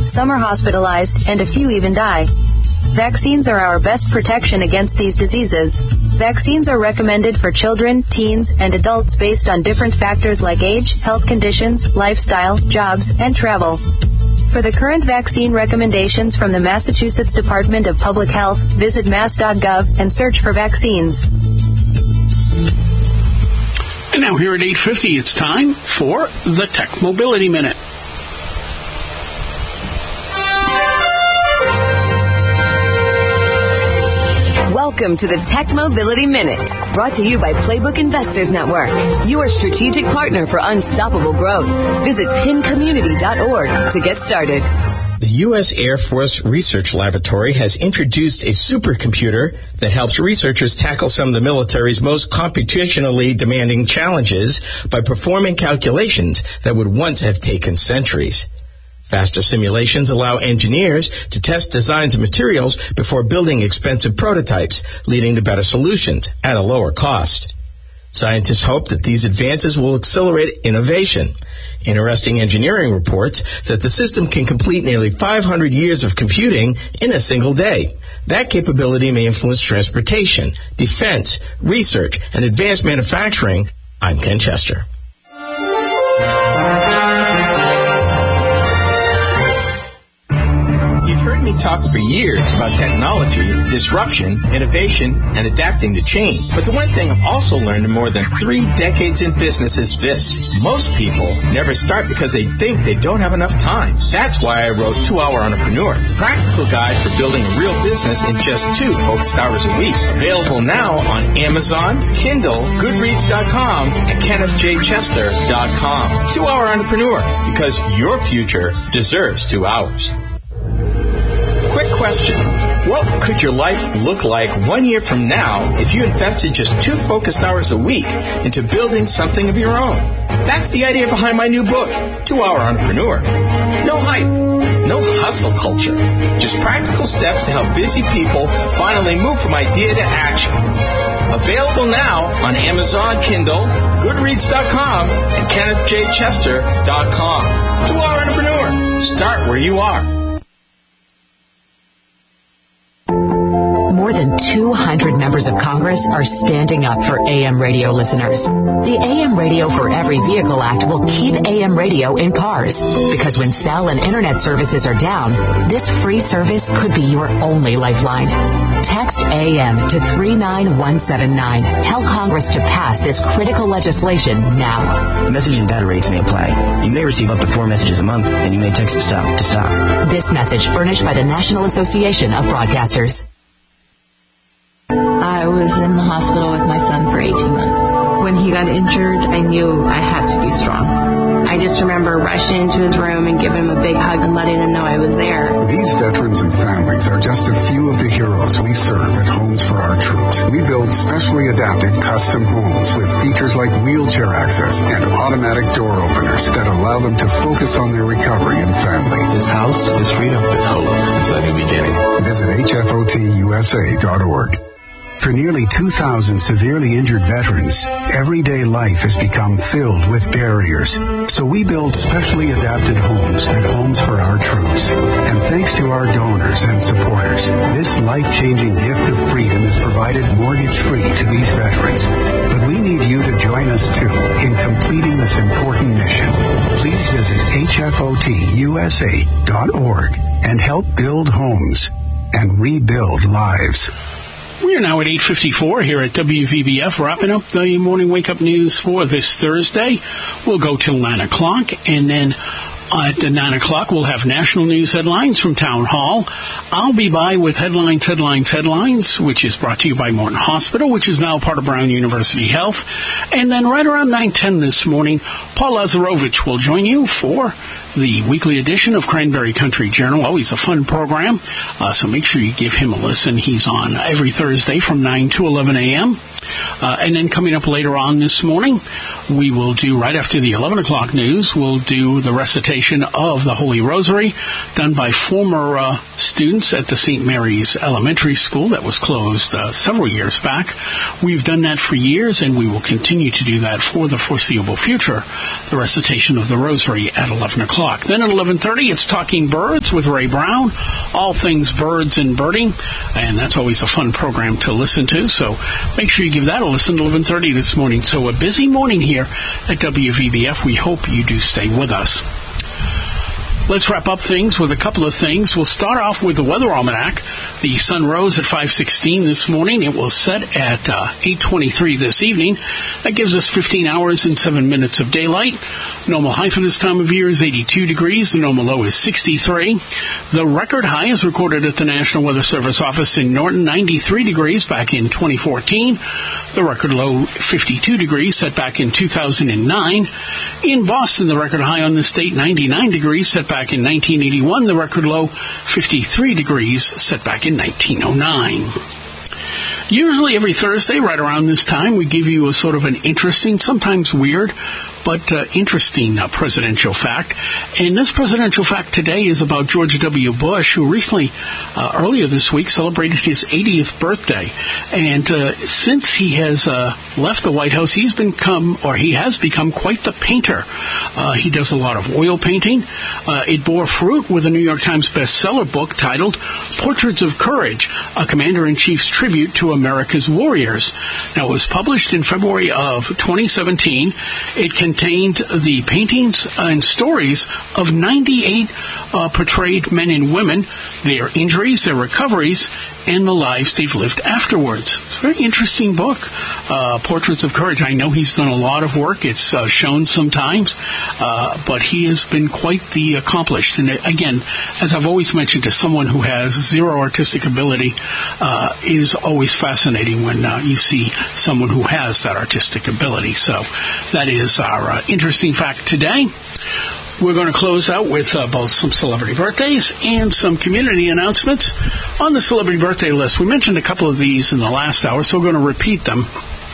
Some are hospitalized, and a few even die. Vaccines are our best protection against these diseases. Vaccines are recommended for children, teens, and adults based on different factors like age, health conditions, lifestyle, jobs, and travel. For the current vaccine recommendations from the Massachusetts Department of Public Health, visit mass.gov and search for vaccines. And now here at 8:50, it's time for the Tech Mobility Minute. Welcome to the Tech Mobility Minute, brought to you by Playbook Investors Network, your strategic partner for unstoppable growth. Visit pincommunity.org to get started. The U.S. Air Force Research Laboratory has introduced a supercomputer that helps researchers tackle some of the military's most computationally demanding challenges by performing calculations that would once have taken centuries. Faster simulations allow engineers to test designs and materials before building expensive prototypes, leading to better solutions at a lower cost. Scientists hope that these advances will accelerate innovation. Interesting Engineering reports that the system can complete nearly 500 years of computing in a single day. That capability may influence transportation, defense, research, and advanced manufacturing. I'm Ken Chester. You've heard me talk for years about technology, disruption, innovation, and adapting to change. But the one thing I've also learned in more than 3 decades in business is this. Most people never start because they think they don't have enough time. That's why I wrote 2 Hour Entrepreneur, a practical guide for building a real business in just 2 focused hours a week. Available now on Amazon, Kindle, Goodreads.com, and KennethJChester.com. 2 Hour Entrepreneur, because your future deserves 2 hours. Quick question. What could your life look like 1 year from now if you invested just 2 focused hours a week into building something of your own? That's the idea behind my new book, 2 Hour Entrepreneur. No hype, no hustle culture, just practical steps to help busy people finally move from idea to action. Available now on Amazon, Kindle, Goodreads.com, and KennethJChester.com. 2 Hour Entrepreneur. Start where you are. More than 200 members of Congress are standing up for AM radio listeners. The AM Radio for Every Vehicle Act will keep AM radio in cars, because when cell and internet services are down, this free service could be your only lifeline. Text AM to 39179. Tell Congress to pass this critical legislation now. The message and data rates may apply. You may receive up to 4 messages a month, and you may text STOP to stop. This message furnished by the National Association of Broadcasters. I was in the hospital with my son for 18 months. When he got injured, I knew I had to be strong. I just remember rushing into his room and giving him a big hug and letting him know I was there. These veterans and families are just a few of the heroes we serve at Homes for Our Troops. We build specially adapted custom homes with features like wheelchair access and automatic door openers that allow them to focus on their recovery and family. This house is freedom. It's hope. It's a new beginning. Visit HFOTUSA.org. For nearly 2,000 severely injured veterans, everyday life has become filled with barriers. So we build specially adapted homes at Homes for Our Troops. And thanks to our donors and supporters, this life-changing gift of freedom is provided mortgage-free to these veterans. But we need you to join us, too, in completing this important mission. Please visit HFOTUSA.org and help build homes and rebuild lives. We are now at 8:54 here at WVBF, wrapping up the morning wake-up news for this Thursday. We'll go till 9 o'clock, and then at 9 o'clock, we'll have national news headlines from Town Hall. I'll be by with Headlines, which is brought to you by Morton Hospital, which is now part of Brown University Health. And then right around 9:10 this morning, Paul Lazarovich will join you for the weekly edition of Cranberry Country Journal. Always a fun program, so make sure you give him a listen. He's on every Thursday from 9 to 11 a.m. And then coming up later on this morning, we will do, right after the 11 o'clock news, we'll do the recitation of the Holy Rosary done by former students at the St. Mary's Elementary School that was closed several years back. We've done that for years, and we will continue to do that for the foreseeable future, the recitation of the Rosary at 11 o'clock. o'clock. Then at 11:30, it's Talking Birds with Ray Brown, all things birds and birding, and that's always a fun program to listen to, so make sure you give that a listen at 11:30 this morning. So a busy morning here at WVBF. We hope you do stay with us. Let's wrap up things with a couple of things. We'll start off with the weather almanac. The sun rose at 5:16 this morning. It will set at 8:23 this evening. That gives us 15 hours and 7 minutes of daylight. Normal high for this time of year is 82 degrees. The normal low is 63. The record high is recorded at the National Weather Service office in Norton, 93 degrees back in 2014. The record low, 52 degrees, set back in 2009. In Boston, the record high on this date, 99 degrees, set back in 1981. The record low, 53 degrees, set back in 1909. Usually every Thursday, right around this time, we give you a sort of an interesting, sometimes weird, but interesting presidential fact. And this presidential fact today is about George W. Bush, who recently, earlier this week, celebrated his 80th birthday. And since he has left the White House, he has become quite the painter. He does a lot of oil painting. It bore fruit with a New York Times bestseller book titled Portraits of Courage, a Commander-in-Chief's Tribute to America's Warriors. Now, it was published in February of 2017. It contained the paintings and stories of 98 portrayed men and women, their injuries, their recoveries, and the lives they've lived afterwards. It's a very interesting book, Portraits of Courage. I know he's done a lot of work. It's shown sometimes, but he has been quite the accomplished. And again, as I've always mentioned, to someone who has zero artistic ability, it is always fascinating when you see someone who has that artistic ability. So that is our interesting fact today. We're going to close out with both some celebrity birthdays and some community announcements. On the celebrity birthday list, we mentioned a couple of these in the last hour, so we're going to repeat them.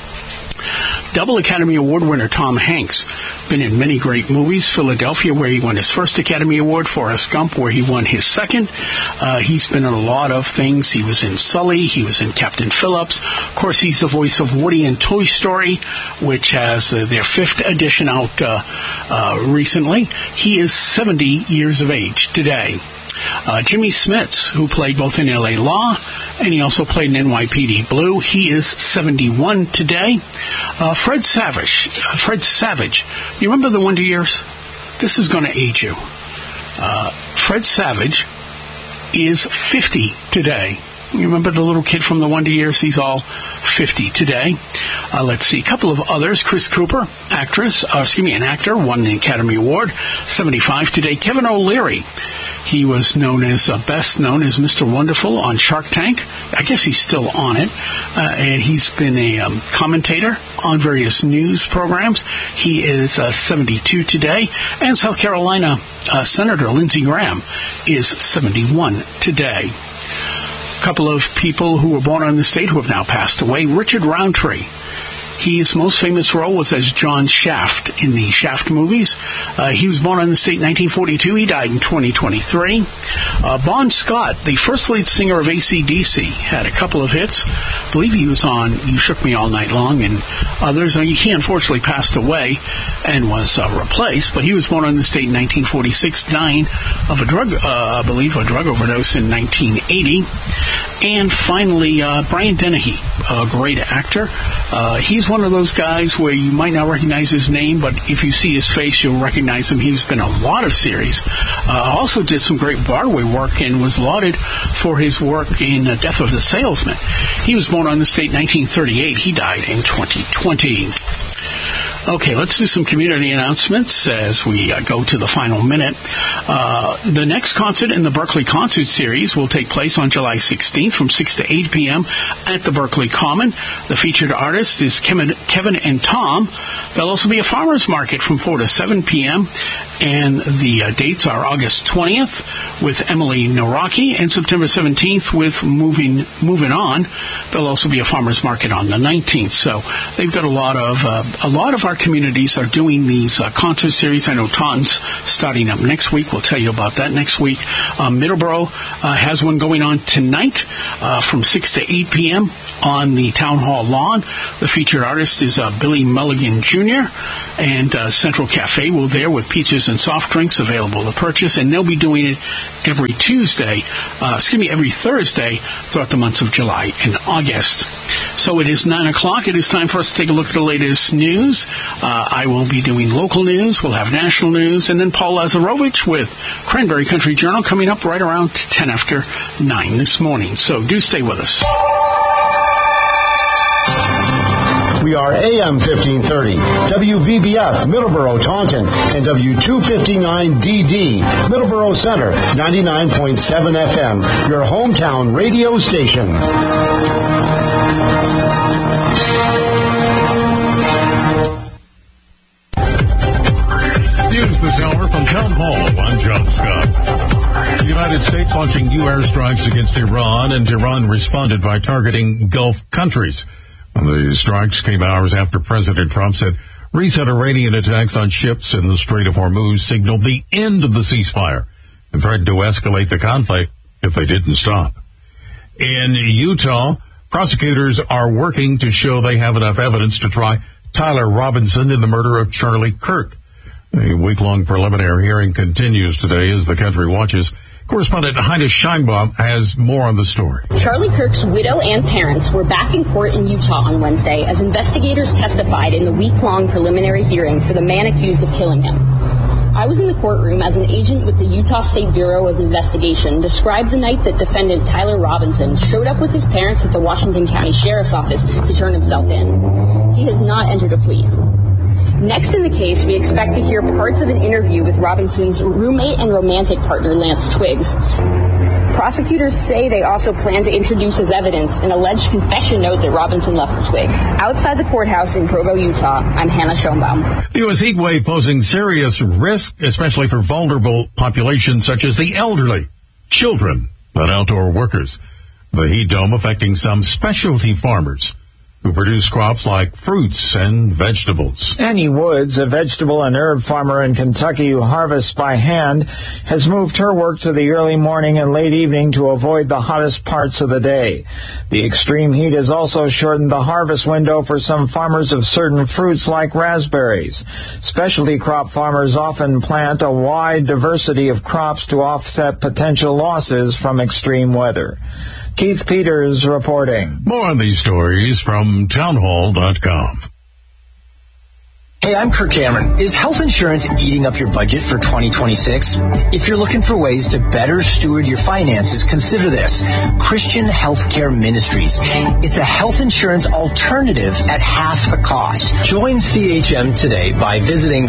Double Academy Award winner Tom Hanks, been in many great movies. Philadelphia, where he won his first Academy Award. Forrest Gump, where he won his second. He's been in a lot of things. He was in Sully. He was in Captain Phillips. Of course, he's the voice of Woody in Toy Story, which has their 5th edition out recently. He is 70 years of age today. Jimmy Smits, who played both in L.A. Law, and he also played in NYPD Blue. He is 71 today. Fred Savage. You remember the Wonder Years? This is going to age you. Fred Savage is 50 today. You remember the little kid from the Wonder Years? He's all 50 today. Let's see. A couple of others. Chris Cooper, an actor, won an Academy Award, 75 today. Kevin O'Leary. He was best known as Mr. Wonderful on Shark Tank. I guess he's still on it. And he's been a commentator on various news programs. He is 72 today. And South Carolina Senator Lindsey Graham is 71 today. A couple of people who were born on the state who have now passed away. Richard Roundtree. His most famous role was as John Shaft in the Shaft movies. He was born on the state in 1942. He died in 2023. Bon Scott, the first lead singer of AC/DC, had a couple of hits. I believe he was on You Shook Me All Night Long and others. He unfortunately passed away and was replaced, but he was born on the state in 1946, dying of a drug overdose in 1980. And finally, Brian Dennehy, a great actor. He's one of those guys where you might not recognize his name, but if you see his face, you'll recognize him. He's been in a lot of series. Also did some great Broadway work and was lauded for his work in Death of the Salesman. He was born on this date, 1938. He died in 2020. Okay, let's do some community announcements as we go to the final minute. The next concert in the Berkeley Concert Series will take place on July 16th from 6 to 8 p.m. at the Berkeley Common. The featured artist is Kevin and Tom. There'll also be a farmer's market from 4 to 7 p.m. And the dates are August 20th with Emily Naraki and September 17th with Moving On. There'll also be a farmer's market on the 19th. So they've got a lot of our communities are doing these concert series. I know Taunton's starting up next week. We'll tell you about that next week. Middleborough has one going on tonight from 6 to 8 p.m. on the Town Hall lawn. The featured artist is Billy Mulligan Jr. And Central Cafe will there with pizzas beverages and soft drinks available to purchase, and they'll be doing it every Thursday throughout the months of July and August. So it is 9 o'clock. It is time for us to take a look at the latest news. I will be doing local news. We'll have national news, and then Paul Lazarovich with Cranberry Country Journal coming up right around 10 after 9 this morning. So do stay with us. We are AM 1530, WVBF, Middleborough, Taunton, and W259DD, Middleborough Center, 99.7 FM, your hometown radio station. News this hour from Town Hall. I'm John Scott. The United States launching new airstrikes against Iran, and Iran responded by targeting Gulf countries. The strikes came hours after President Trump said recent Iranian attacks on ships in the Strait of Hormuz signaled the end of the ceasefire and threatened to escalate the conflict if they didn't stop. In Utah, prosecutors are working to show they have enough evidence to try Tyler Robinson in the murder of Charlie Kirk. A week-long preliminary hearing continues today as the country watches. Correspondent Heida Scheinbaum has more on the story. Charlie Kirk's widow and parents were back in court in Utah on Wednesday as investigators testified in the week-long preliminary hearing for the man accused of killing him. I was in the courtroom as an agent with the Utah State Bureau of Investigation described the night that defendant Tyler Robinson showed up with his parents at the Washington County Sheriff's Office to turn himself in. He has not entered a plea. Next in the case, we expect to hear parts of an interview with Robinson's roommate and romantic partner, Lance Twiggs. Prosecutors say they also plan to introduce as evidence an alleged confession note that Robinson left for Twigg. Outside the courthouse in Provo, Utah, I'm Hannah Schoenbaum. The U.S. heat wave posing serious risk, especially for vulnerable populations such as the elderly, children, and outdoor workers. The heat dome affecting some specialty farmers who produce crops like fruits and vegetables. Annie Woods, a vegetable and herb farmer in Kentucky who harvests by hand, has moved her work to the early morning and late evening to avoid the hottest parts of the day. The extreme heat has also shortened the harvest window for some farmers of certain fruits like raspberries. Specialty crop farmers often plant a wide diversity of crops to offset potential losses from extreme weather. Keith Peters reporting. More on these stories from townhall.com. Hey, I'm Kirk Cameron. Is health insurance eating up your budget for 2026? If you're looking for ways to better steward your finances, consider this. Christian Healthcare Ministries. It's a health insurance alternative at half the cost. Join CHM today by visiting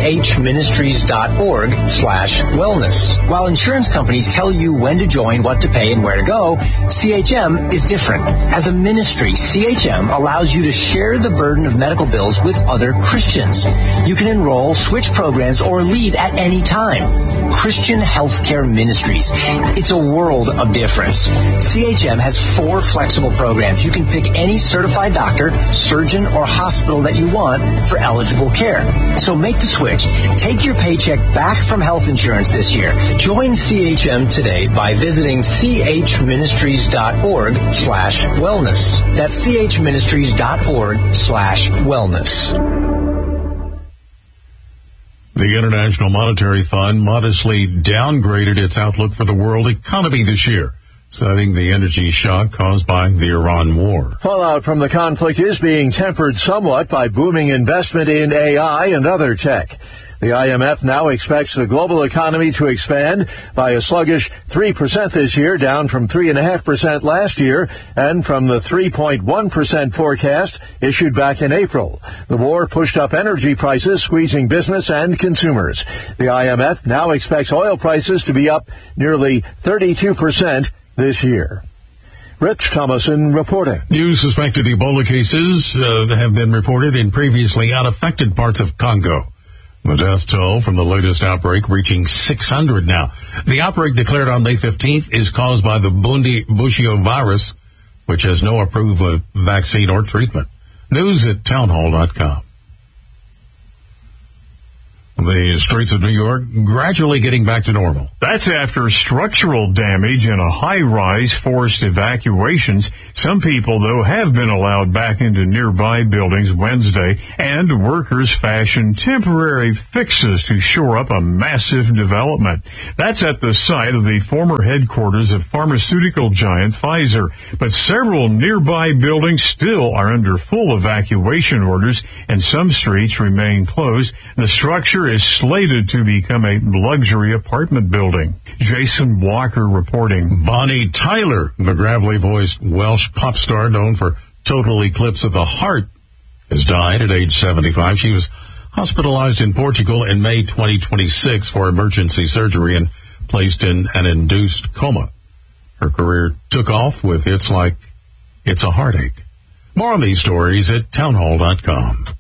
chministries.org/wellness. While insurance companies tell you when to join, what to pay, and where to go, CHM is different. As a ministry, CHM allows you to share the burden of medical bills with other Christians. You can enroll, switch programs, or leave at any time. Christian Healthcare Ministries. It's a world of difference. CHM has 4 flexible programs. You can pick any certified doctor, surgeon, or hospital that you want for eligible care. So make the switch. Take your paycheck back from health insurance this year. Join CHM today by visiting chministries.org/wellness. That's chministries.org/wellness. The International Monetary Fund modestly downgraded its outlook for the world economy this year, citing the energy shock caused by the Iran war. Fallout from the conflict is being tempered somewhat by booming investment in AI and other tech. The IMF now expects the global economy to expand by a sluggish 3% this year, down from 3.5% last year and from the 3.1% forecast issued back in April. The war pushed up energy prices, squeezing business and consumers. The IMF now expects oil prices to be up nearly 32% this year. Rich Thomason reporting. New suspected Ebola cases have been reported in previously unaffected parts of Congo. The death toll from the latest outbreak reaching 600 now. The outbreak declared on May 15th is caused by the Bundi-Bushio virus, which has no approved vaccine or treatment. News at townhall.com. The streets of New York gradually getting back to normal. That's after structural damage in a high-rise forced evacuations. Some people, though, have been allowed back into nearby buildings Wednesday, and workers fashioned temporary fixes to shore up a massive development. That's at the site of the former headquarters of pharmaceutical giant Pfizer. But several nearby buildings still are under full evacuation orders, and some streets remain closed. The structure is slated to become a luxury apartment building. Jason Walker reporting. Bonnie Tyler, the gravelly-voiced Welsh pop star known for Total Eclipse of the Heart, has died at age 75. She was hospitalized in Portugal in May 2026 for emergency surgery and placed in an induced coma. Her career took off with hits like It's a Heartache. More on these stories at townhall.com.